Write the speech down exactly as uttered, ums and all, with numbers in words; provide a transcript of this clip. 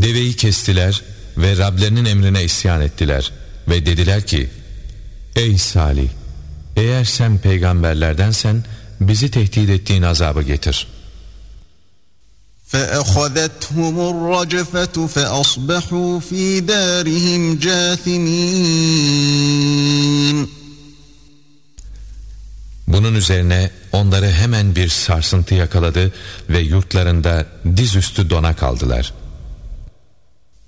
Deveyi kestiler ve Rablerinin emrine isyan ettiler ve dediler ki: Ey Salih, eğer sen peygamberlerdensen bizi tehdit ettiğin azabı getir. فَأَخَذَتْهُمُ الرَّجْفَةُ فَأَصْبَحُوا فِي دَارِهِمْ جَاثِمِينَ. Bunun üzerine onları hemen bir sarsıntı yakaladı ve yurtlarında dizüstü dona kaldılar.